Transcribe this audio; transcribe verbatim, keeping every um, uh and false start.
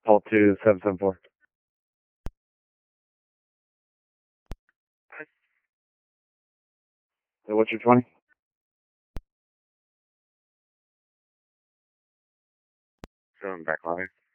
Call to seven seven four. So what's your twenty? Seven back line.